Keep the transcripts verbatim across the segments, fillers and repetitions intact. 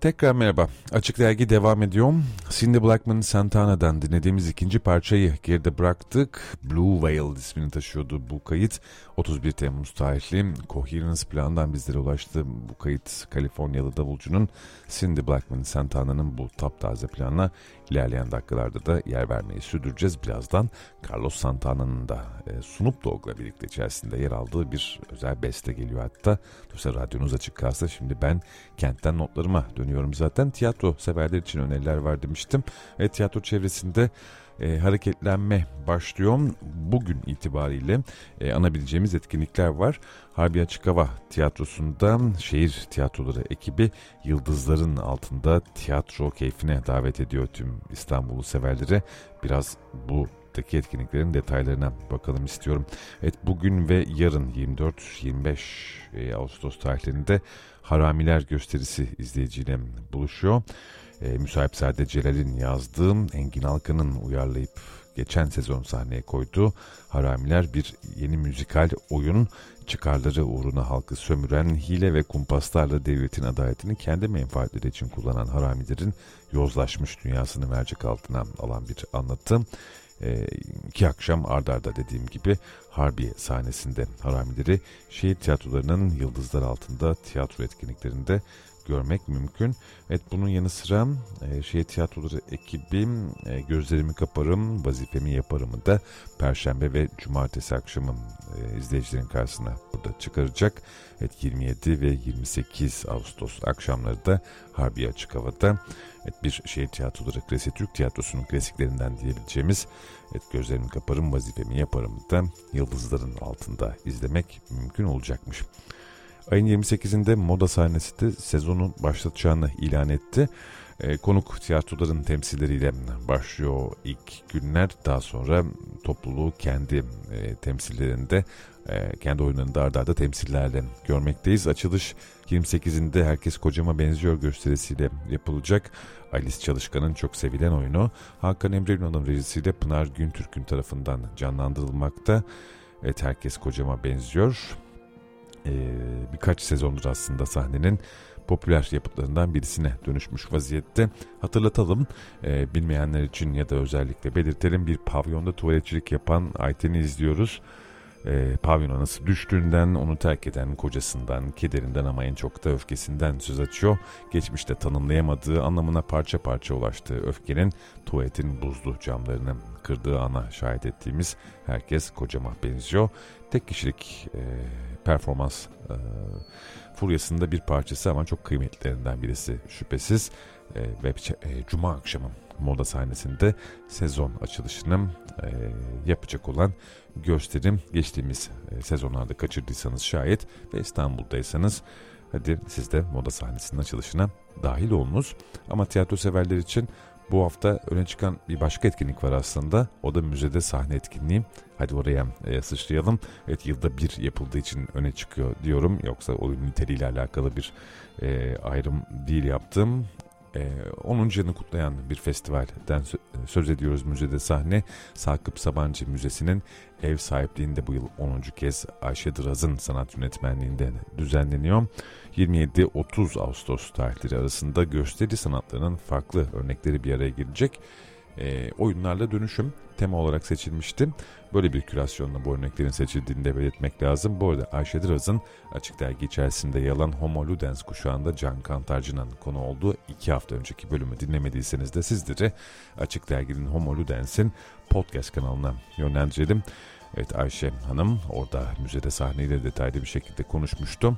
Tekrar merhaba. Açık Dergi devam ediyor. Cindy Blackman Santana'dan dinlediğimiz ikinci parçayı geride bıraktık. Blue Whale ismini taşıyordu bu kayıt. otuz bir Temmuz tarihli Coherence planından bizlere ulaştı. Bu kayıt Kaliforniyalı davulcunun Cindy Blackman Santana'nın bu taptaze planına ilerleyen dakikalarda da yer vermeyi sürdüreceğiz. Birazdan Carlos Santana'nın da e, Snoop Dogg'la birlikte içerisinde yer aldığı bir özel beste geliyor hatta. Dolayısıyla radyonuz açık kalsa şimdi ben kentten notlarıma dönüyorum zaten. Tiyatro severler için öneriler var demiştim. E, tiyatro çevresinde e, hareketlenme başlıyor. Bugün itibariyle e, anabileceğimiz etkinlikler var. Harbi Açık Hava Tiyatrosu'nda şehir tiyatroları ekibi yıldızların altında tiyatro keyfine davet ediyor tüm İstanbul'u severlere. Biraz bu Teki etkinliklerin detaylarına bakalım istiyorum. Evet, bugün ve yarın yirmi dört yirmi beş Ağustos tarihlerinde Haramiler gösterisi izleyiciyle buluşuyor. E, Müsahipzade Celal'in yazdığı, Engin Alkan'ın uyarlayıp geçen sezon sahneye koyduğu Haramiler bir yeni müzikal oyun. Çıkarları uğruna halkı sömüren, hile ve kumpaslarla devletin adaletini kendi menfaatleri için kullanan haramilerin yozlaşmış dünyasını mercek altına alan bir anlatı. E, iki akşam arda arda dediğim gibi Harbiye sahnesinde haramileri şehir tiyatrolarının yıldızlar altında tiyatro etkinliklerinde görmek mümkün. Evet, bunun yanı sıra e, şehir tiyatroları ekibi e, Gözlerimi Kaparım, Vazifemi Yaparım'ı da Perşembe ve Cumartesi akşamı e, izleyicilerin karşısına burada çıkaracak. Evet, yirmi yedi ve yirmi sekiz Ağustos akşamları da Harbiye Açık Hava'da evet, bir şehir tiyatroları klasik Türk tiyatrosunun klasiklerinden diyebileceğimiz evet, Gözlerimi Kaparım, Vazifemi Yaparım'ı da yıldızların altında izlemek mümkün olacakmış. Ayın yirmi sekizinde Moda sahnesi de sezonu başlatacağını ilan etti. E, konuk tiyatroların temsilleriyle başlıyor ilk günler. Daha sonra topluluğu kendi e, temsillerinde, e, kendi oyunlarında arda arda temsillerle görmekteyiz. Açılış yirmi sekizinde Herkes Kocama Benziyor gösterisiyle yapılacak. Alice Çalışkan'ın çok sevilen oyunu Hakan Emre Ünal'ın rejisiyle Pınar Güntürk'ün tarafından canlandırılmakta. Evet, Herkes Kocama Benziyor. Ee, birkaç sezondur aslında sahnenin popüler yapıtlarından birisine dönüşmüş vaziyette. Hatırlatalım, e, bilmeyenler için ya da özellikle belirtelim, bir pavyonda tuvaletçilik yapan Ayten'i izliyoruz. E, pavyona nasıl düştüğünden, onu terk eden kocasından, kederinden ama en çok da öfkesinden söz açıyor. Geçmişte tanımlayamadığı, anlamına parça parça ulaştığı öfkenin tuvaletin buzlu camlarını kırdığı ana şahit ettiğimiz Herkes Kocama Benziyor. Tek kişilik e, performans e, furyasında bir parçası ama çok kıymetlilerinden birisi şüphesiz. E, ve e, Cuma akşamı Moda sahnesinde sezon açılışını e, yapacak olan gösterim, geçtiğimiz e, sezonlarda kaçırdıysanız şayet ve İstanbul'daysanız hadi siz de Moda sahnesinin açılışına dahil olunuz. Ama tiyatro severler için bu hafta öne çıkan bir başka etkinlik var aslında. O da müzede sahne etkinliği. Hadi oraya e, sıçrayalım. Evet, yılda bir yapıldığı için öne çıkıyor diyorum. Yoksa oyun niteliğiyle alakalı bir e, ayrım değil yaptım. E, onuncu yılını kutlayan bir festivalden söz ediyoruz müzede sahne. Sakıp Sabancı Müzesi'nin ev sahipliğinde bu yıl onuncu kez Ayşe Dıraz'ın sanat yönetmenliğinde düzenleniyor. yirmi yedi otuz Ağustos tarihleri arasında gösteri sanatlarının farklı örnekleri bir araya gelecek. E, oyunlarla dönüşüm tema olarak seçilmişti. Böyle bir kürasyonla bu örneklerin seçildiğini de belirtmek lazım. Bu arada Ayşe Dıraz'ın Açık Dergi içerisinde yer alan Homo Ludens kuşağında Can Kantarcı'nın konu olduğu iki hafta önceki bölümü dinlemediyseniz de sizleri Açık Dergi'nin Homo Ludens'in podcast kanalına yönlendirelim. Evet, Ayşe Hanım orada müzede sahneyle detaylı bir şekilde konuşmuştu.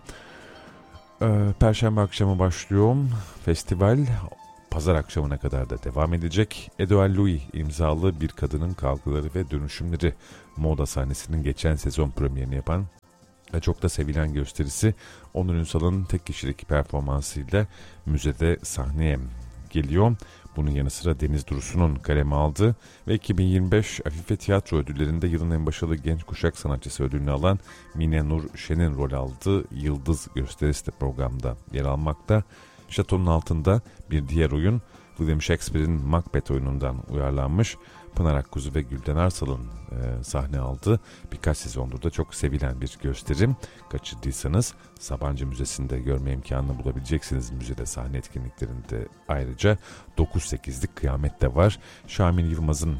Ee, Perşembe akşamı başlıyor festival. Pazar akşamına kadar da devam edecek. Edouard Louis imzalı Bir Kadının Kavgaları ve Dönüşümleri Moda sahnesinin geçen sezon premierini yapan ve çok da sevilen gösterisi Onur Ünsal'ın tek kişilik performansıyla müzede sahneye geliyor. Bunun yanı sıra Deniz Durusu'nun kaleme aldığı ve iki bin yirmi beş Afife Tiyatro Ödülleri'nde yılın en başarılı genç kuşak sanatçısı ödülünü alan Mine Nur Şen'in rol aldığı Yıldız gösterisi de programda yer almakta. Şatonun altında bir diğer oyun William Shakespeare'in Macbeth oyunundan uyarlanmış. Pınar Akkuzu ve Gülden Arsal'ın e, sahne aldığı birkaç sezondur da çok sevilen bir gösterim. Kaçırdıysanız Sabancı Müzesi'nde görme imkanını bulabileceksiniz. Müzede sahne etkinliklerinde ayrıca dokuz sekizlik Kıyamet de var. Şamil Yılmaz'ın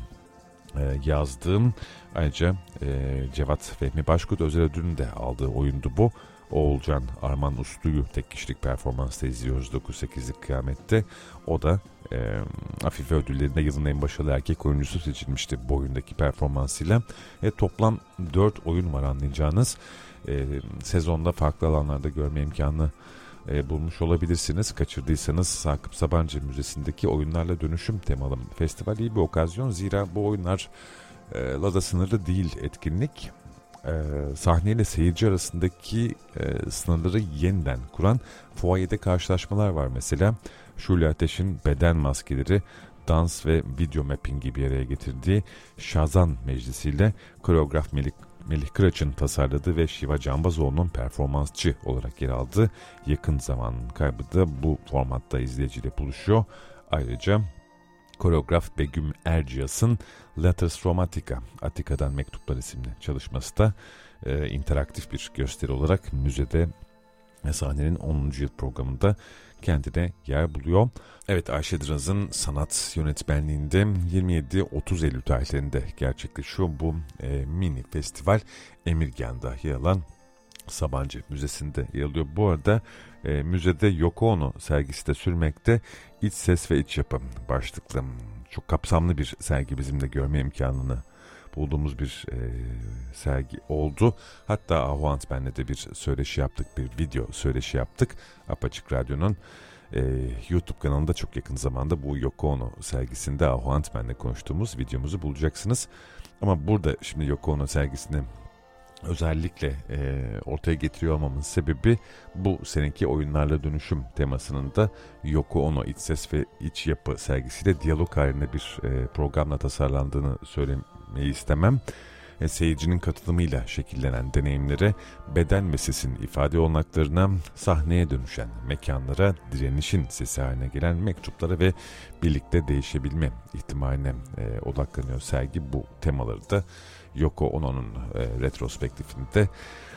e, yazdığım, ayrıca e, Cevat Fehmi Başkurt özel ödülünü de aldığı oyundu bu. Oğulcan Arman Uslu'yu tek kişilik performansta izliyoruz dokuz sekizlik Kıyamet'te. O da e, Afife ödüllerinde yılın en başarılı erkek oyuncusu seçilmişti bu oyundaki performansıyla. E, toplam dört oyun var anlayacağınız. E, sezonda farklı alanlarda görme imkanı e, bulmuş olabilirsiniz. Kaçırdıysanız Sakıp Sabancı Müzesi'ndeki oyunlarla dönüşüm temalı festival iyi bir okazyon. Zira bu oyunlar e, Lada sınırlı değil etkinlik. Ee, sahneyle seyirci arasındaki e, sınırları yeniden kuran fuayede karşılaşmalar var mesela. Şule Ateş'in beden maskeleri, dans ve video mapping'i bir araya getirdiği Şazan Meclisi'yle koreograf Melih, Melih Kıraç'ın tasarladığı ve Şiva Cambazoğlu'nun performansçı olarak yer aldığı Yakın Zaman Kaybı da bu formatta izleyiciyle buluşuyor. Ayrıca koreograf Begüm Erciyes'in Letters from Attica, Attika'dan Mektuplar isimli çalışması da e, interaktif bir gösteri olarak müzede sahnenin onuncu yıl programında kendine yer buluyor. Evet, Ayşe Dıraz'ın sanat yönetmenliğinde yirmi yedi otuz Eylül tarihlerinde gerçekleşiyor bu e, mini festival. Emirgan'da yer alan Sabancı Müzesi'nde yer alıyor. Bu arada e, müzede Yoko Ono sergisi de sürmekte. İç Ses ve İç Yapı başlıklı çok kapsamlı bir sergi, bizim de görme imkanını bulduğumuz bir e, sergi oldu. Hatta Ahu Antmen'le de bir söyleşi yaptık, bir video söyleşi yaptık. Apaçık Radyo'nun e, YouTube kanalında çok yakın zamanda bu Yoko Ono sergisinde Ahu Antmen'le konuştuğumuz videomuzu bulacaksınız. Ama burada şimdi Yoko Ono sergisini özellikle e, ortaya getiriyor olmamın sebebi bu seneki oyunlarla dönüşüm temasının da Yoko Ono İç Ses ve İç Yapı sergisiyle diyalog halinde bir e, programla tasarlandığını söylemeyi istemem. E, seyircinin katılımıyla şekillenen deneyimlere, beden ve sesin ifade olanaklarına, sahneye dönüşen mekanlara, direnişin sesi haline gelen mektuplara ve birlikte değişebilme ihtimaline e, odaklanıyor sergi. Bu temaları da Yoko Ono'nun e, retrospektifinde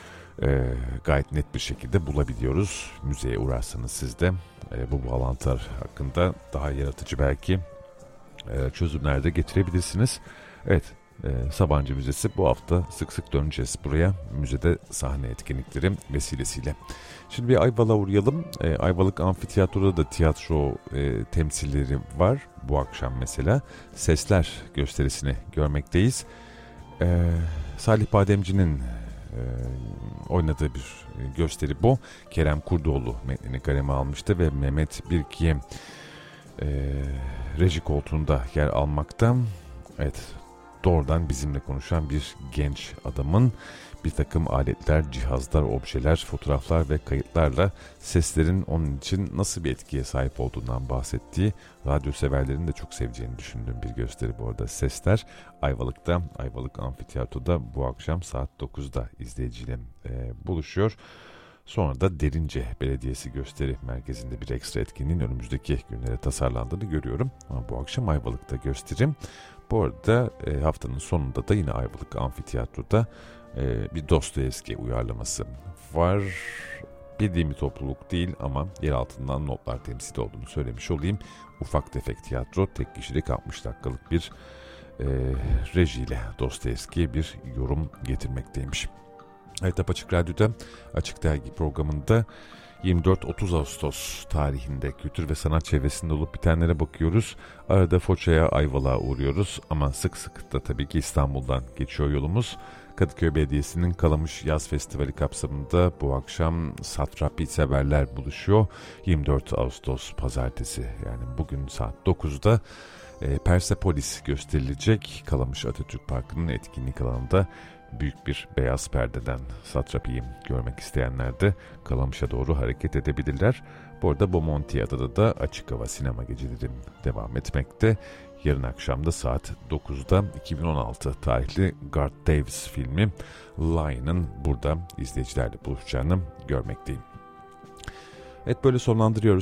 e, gayet net bir şekilde bulabiliyoruz. Müzeye uğrarsanız siz de e, bu bağlantılar hakkında daha yaratıcı belki e, çözümler de getirebilirsiniz. Evet, e, Sabancı Müzesi bu hafta sık sık döneceğiz buraya, müzede sahne etkinlikleri vesilesiyle. Şimdi bir Ayvalık'a uğrayalım. E, Ayvalık Amfiteyatro'da da tiyatro e, temsilleri var. Bu akşam mesela Sesler gösterisini görmekteyiz. Ee, Salih Bademci'nin e, oynadığı bir gösteri bu. Kerem Kurdoğlu metnini kaleme almıştı ve Mehmet Birkiye e, reji koltuğunda yer almakta. Evet, doğrudan bizimle konuşan bir genç adamın bir takım aletler, cihazlar, objeler, fotoğraflar ve kayıtlarla seslerin onun için nasıl bir etkiye sahip olduğundan bahsettiği, radyo severlerin de çok seveceğini düşündüğüm bir gösteri bu arada Sesler. Ayvalık'ta, Ayvalık Amfiteyatro'da bu akşam saat dokuzda izleyiciyle e, buluşuyor. Sonra da Derince Belediyesi Gösteri Merkezi'nde bir ekstra etkinliğin önümüzdeki günlere tasarlandığını görüyorum. Ama bu akşam Ayvalık'ta gösterim. Bu arada e, haftanın sonunda da yine Ayvalık Amfiteyatro'da e, bir Dostoyevski uyarlaması var. Bildiğim bir topluluk değil ama yer altından notlar temsil olduğunu söylemiş olayım. Ufak Tefek Tiyatro, tek kişilik altmış dakikalık bir e, rejiyle Dostoyevski'ye bir yorum getirmekteymiş. Evet, Apaçık Radyo'da Açık Dergi programında yirmi dört otuz Ağustos tarihinde kültür ve sanat çevresinde olup bitenlere bakıyoruz. Arada Foça'ya, Ayvalık'a uğruyoruz ama sık sık da tabii ki İstanbul'dan geçiyor yolumuz. Kadıköy Belediyesi'nin Kalamış Yaz Festivali kapsamında bu akşam Satrapi severler buluşuyor. yirmi dört Ağustos Pazartesi, yani bugün saat dokuzda e, Persepolis gösterilecek. Kalamış Atatürk Parkı'nın etkinlik alanında büyük bir beyaz perdeden Satrapi'yi görmek isteyenler de Kalamış'a doğru hareket edebilirler. Bu arada Bomontiada'da da açık hava sinema geceleri devam etmekte. Yarın akşam da saat dokuzda iki bin on altı tarihli Garth Davis filmi Lion'ın burada izleyicilerle buluşacağını görmekteyim. Evet, böyle sonlandırıyoruz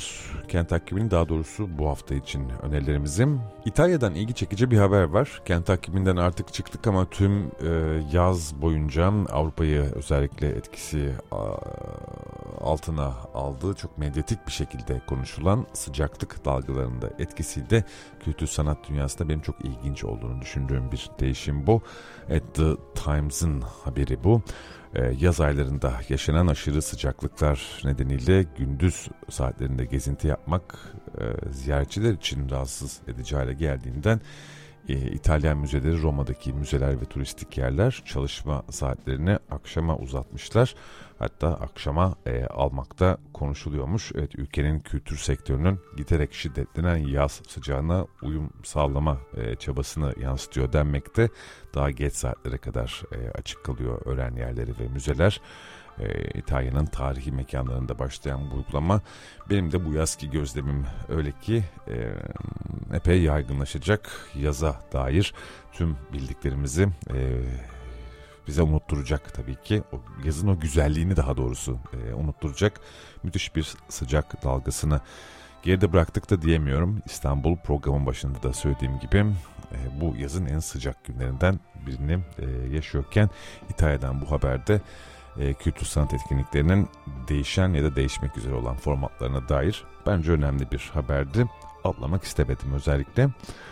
Kent takvimini, daha doğrusu bu hafta için önerilerimizi. İtalya'dan ilgi çekici bir haber var. Kent takviminden artık çıktık ama tüm e, yaz boyunca Avrupa'yı özellikle etkisi a, altına aldığı, çok medyatik bir şekilde konuşulan sıcaklık dalgalarında etkisiyle kültür sanat dünyasında benim çok ilginç olduğunu düşündüğüm bir değişim bu. Evet, The Times'ın haberi bu. Ee, yaz aylarında yaşanan aşırı sıcaklıklar nedeniyle gündüz saatlerinde gezinti yapmak e, ziyaretçiler için rahatsız edici hale geldiğinden e, İtalyan müzeleri, Roma'daki müzeler ve turistik yerler çalışma saatlerini akşama uzatmışlar. Hatta akşama e, almakta konuşuluyormuş. Evet, ülkenin kültür sektörünün giderek şiddetlenen yaz sıcağına uyum sağlama e, çabasını yansıtıyor denmekte. Daha geç saatlere kadar e, açık kalıyor öğren yerleri ve müzeler. E, İtalya'nın tarihi mekanlarında başlayan bu uygulama benim de bu yazki gözlemim öyle ki e, epey yaygınlaşacak. Yaza dair tüm bildiklerimizi e, bize unutturacak tabii ki. O yazın o güzelliğini daha doğrusu e, unutturacak müthiş bir sıcak dalgasını geride bıraktık da diyemiyorum. İstanbul, programın başında da söylediğim gibi e, bu yazın en sıcak günlerinden birini e, yaşıyorken İtalya'dan bu haberde e, kültür sanat etkinliklerinin değişen ya da değişmek üzere olan formatlarına dair bence önemli bir haberdi. Atlamak istemedim özellikle.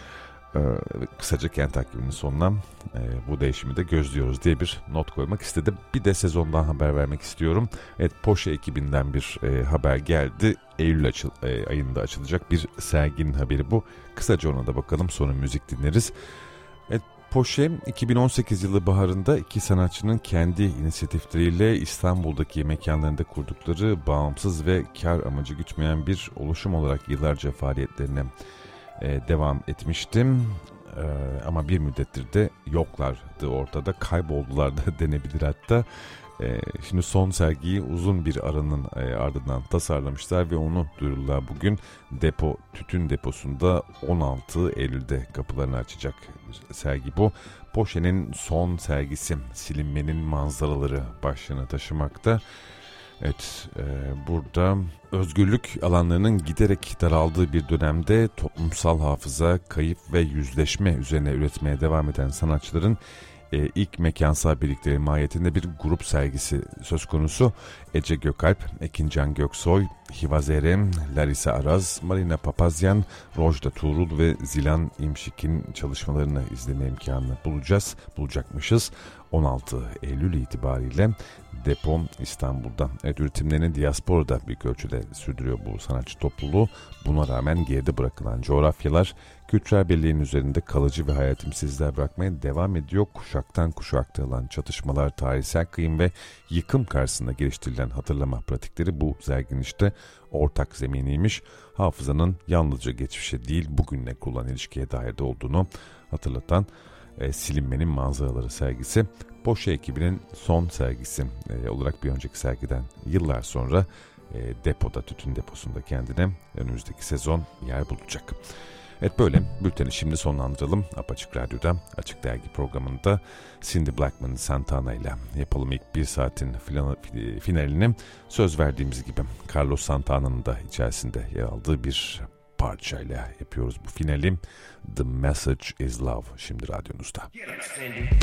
Kısaca Kent takviminin sonuna e, bu değişimi de gözlüyoruz diye bir not koymak istedim. Bir de sezondan haber vermek istiyorum. Evet, Porsche ekibinden bir e, haber geldi. Eylül açıl, e, ayında açılacak bir serginin haberi bu. Kısaca ona da bakalım, sonra müzik dinleriz. Evet, Porsche iki bin on sekiz yılı baharında iki sanatçının kendi inisiyatifleriyle İstanbul'daki mekanlarında kurdukları bağımsız ve kar amacı gütmeyen bir oluşum olarak yıllarca faaliyetlerine Ee, devam etmiştim ee, ama bir müddettir de yoklardı ortada, kayboldular da denebilir hatta. Ee, şimdi son sergiyi uzun bir aranın e, ardından tasarlamışlar ve onu duyurdular bugün. Depo, tütün deposunda on altı Eylül'de kapılarını açacak sergi bu. Porsche'nin son sergisi Silinmenin Manzaraları başlığını taşımakta. Evet, e, burada özgürlük alanlarının giderek daraldığı bir dönemde toplumsal hafıza, kayıp ve yüzleşme üzerine üretmeye devam eden sanatçıların e, ilk mekansal birlikleri mahiyetinde bir grup sergisi söz konusu. Ece Gökalp, Ekincan Göksoy, Hivaz Erem, Larisa Araz, Marina Papazyan, Rojda Tuğrul ve Zilan İmşik'in çalışmalarını izleme imkanı bulacağız, bulacakmışız. on altı Eylül itibariyle Depo İstanbul'da. Evet, üretimlerini diasporada büyük ölçüde sürdürüyor bu sanatçı topluluğu. Buna rağmen geride bırakılan coğrafyalar kültürel birliğin üzerinde kalıcı ve hayatımsız izler bırakmaya devam ediyor. Kuşaktan kuşağa aktarılan çatışmalar, tarihsel kıyım ve yıkım karşısında geliştirilen hatırlama pratikleri bu serginin işte ortak zeminiymiş. Hafızanın yalnızca geçmişe değil bugünle kurulan ilişkiye dair de olduğunu hatırlatan E, Silinmenin Manzaraları sergisi Porsche ekibinin son sergisi e, olarak bir önceki sergiden yıllar sonra e, depoda, tütün deposunda kendine önümüzdeki sezon yer bulacak. Evet, böyle bülteni şimdi sonlandıralım. Apaçık Radyo'da Açık Dergi programında Cindy Blackman Santana ile yapalım ilk bir saatin finalini. Söz verdiğimiz gibi Carlos Santana'nın da içerisinde yer aldığı bir parçayla yapıyoruz bu finali. The Message is Love şimdi radyonuzda.